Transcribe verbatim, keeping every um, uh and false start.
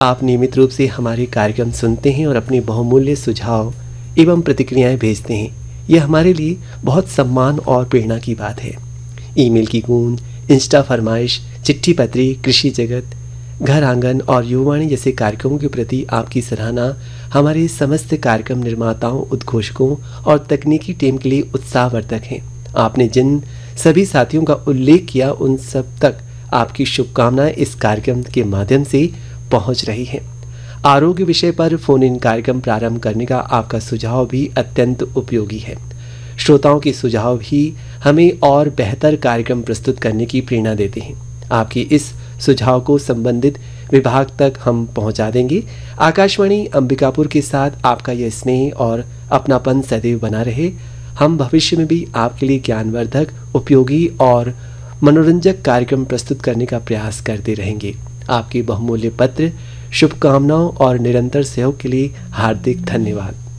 आप नियमित रूप से हमारे कार्यक्रम सुनते हैं और अपने बहुमूल्य सुझाव एवं प्रतिक्रियाएं भेजते हैं। यह हमारे लिए बहुत सम्मान और प्रेरणा की बात है। ईमेल की गूंज, इंस्टा फरमाइश, चिट्ठी पत्री, कृषि जगत, घर आंगन और युवावाणी जैसे कार्यक्रमों के प्रति आपकी सराहना हमारे समस्त कार्यक्रम निर्माताओं, उद्घोषकों और तकनीकी टीम के लिए उत्साहवर्धक है। आपने जिन सभी साथियों का उल्लेख किया, उन सब तक आपकी शुभकामनाएं इस कार्यक्रम के माध्यम से पहुंच रही है। आरोग्य विषय पर फोन इन कार्यक्रम प्रारंभ करने का आपका सुझाव भी अत्यंत उपयोगी है। श्रोताओं के सुझाव भी हमें और बेहतर कार्यक्रम प्रस्तुत करने की प्रेरणा देते हैं। आपकी इस सुझाव को संबंधित विभाग तक हम पहुंचा देंगे। आकाशवाणी अंबिकापुर के साथ आपका यह स्नेह और अपनापन सदैव बना रहे। हम भविष्य में भी आपके लिए ज्ञानवर्धक, उपयोगी और मनोरंजक कार्यक्रम प्रस्तुत करने का प्रयास करते रहेंगे। आपके बहुमूल्य पत्र, शुभकामनाओं और निरंतर सहयोग के लिए हार्दिक धन्यवाद।